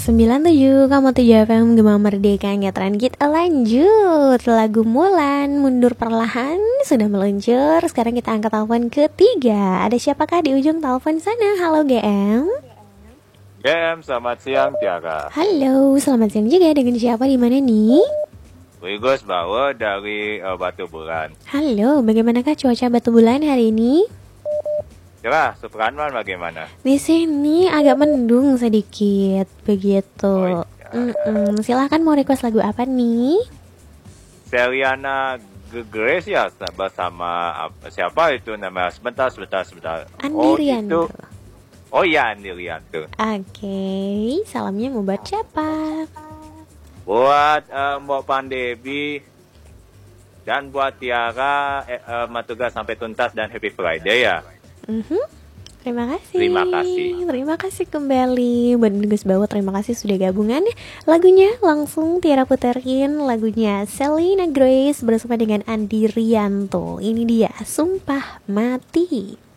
97,7 FM Gema Merdeka Ngetren kita lanjut. Lagu Mulan Mundur Perlahan sudah meluncur. Sekarang kita angkat telepon ketiga. Ada siapakah di ujung telepon sana? Halo GM. GM, selamat siang Tiara. Halo, selamat siang juga. Dengan siapa di mana nih? Wigus Bawa dari Batu Bulan. Halo, bagaimanakah cuaca Batu Bulan hari ini? Tiara, Supranman bagaimana? Di sini agak mendung sedikit begitu. Oh, iya. Silahkan mau request lagu apa nih? Seriana Grecia bersama siapa itu nama? Sebentar. Andirianto. Oh iya, Andirianto. Oke, salamnya mau buat siapa? Buat Mbok Pandebi dan buat Tiara Matuga sampai tuntas dan Happy Friday ya. Terima kasih. Terima kasih kembali buat Gus Bawa. Terima kasih sudah gabungan. Lagunya langsung Tiara puterin lagunya Selena Grace bersama dengan Andi Rianto. Ini dia Sumpah Mati.